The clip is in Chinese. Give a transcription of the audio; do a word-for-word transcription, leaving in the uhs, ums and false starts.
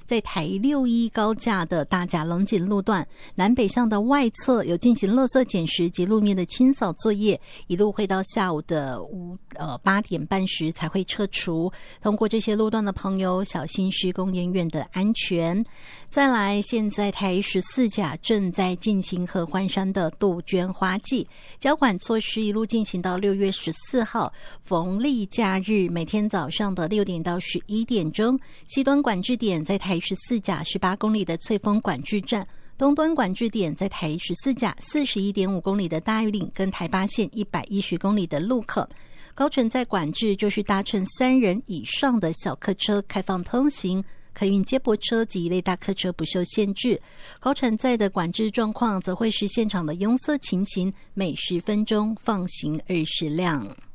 在台六一高架的大甲龙井路段南北向的外侧有进行垃圾捡拾及路面的清扫作业，一路会到下午的五呃八点半时才会撤除。通过这些路段的朋友，小心施工人员的安全。再来，现在台十四甲正在进行合欢山的杜鹃花季，交管措施一路进行到六月十四号，逢例假日每天早上的六点到十一点钟，西端管制点在台十四甲十八公里的翠峰管制站，东端管制点在台十四甲四十一点五公里的大玉岭跟台八线一百一十公里的路口。高乘载管制就是搭乘三人以上的小客车开放通行，客运接驳车及一类大客车不受限制。高乘载的管制状况则会是现场的拥塞情形，每十分钟放行二十辆。